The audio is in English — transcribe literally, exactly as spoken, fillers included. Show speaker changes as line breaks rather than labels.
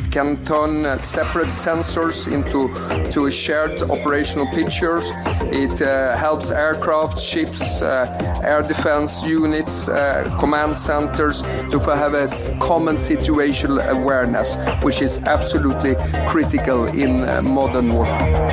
It can turn uh, separate sensors into to shared operational pictures. It uh, helps aircraft, ships, uh, air defense units, uh, command centers to have a common situational awareness, which is absolutely critical in uh, modern warfare.